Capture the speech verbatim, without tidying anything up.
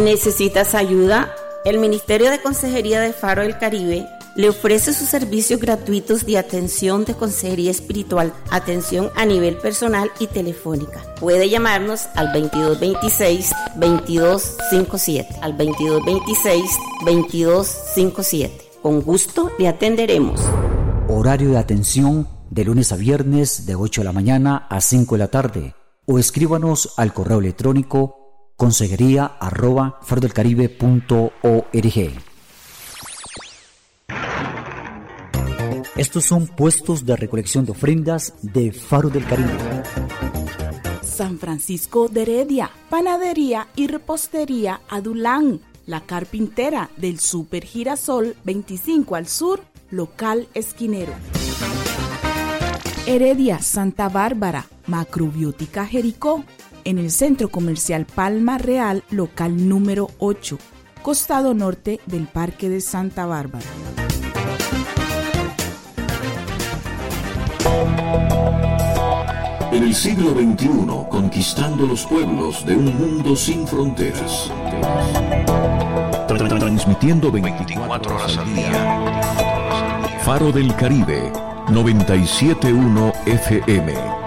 ¿Necesitas ayuda? El Ministerio de Consejería de Faro del Caribe le ofrece sus servicios gratuitos de atención de consejería espiritual, atención a nivel personal y telefónica. Puede llamarnos al veintidós veintiséis, veintidós cincuenta y siete, al veintidós veintiséis, veintidós cincuenta y siete. Con gusto le atenderemos. Horario de atención de lunes a viernes de ocho de la mañana a cinco de la tarde. O escríbanos al correo electrónico consejería arroba farodelcaribe punto org. Estos son puestos de recolección de ofrendas de Faro del Caribe. San Francisco de Heredia, panadería y repostería Adulán, la carpintera del Super Girasol veinticinco al sur, local esquinero. Heredia, Santa Bárbara, Macrobiótica Jericó, en el Centro Comercial Palma Real, local número ocho, costado norte del Parque de Santa Bárbara. En el siglo veintiuno, conquistando los pueblos de un mundo sin fronteras. Transmitiendo veinticuatro horas al día. Faro del Caribe, noventa y siete punto uno F M.